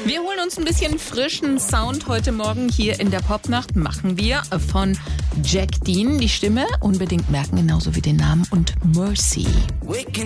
Wir holen uns ein bisschen frischen Sound heute Morgen hier in der Popnacht. Machen wir von Jack Dean die Stimme. Unbedingt merken, genauso wie den Namen und Mercy.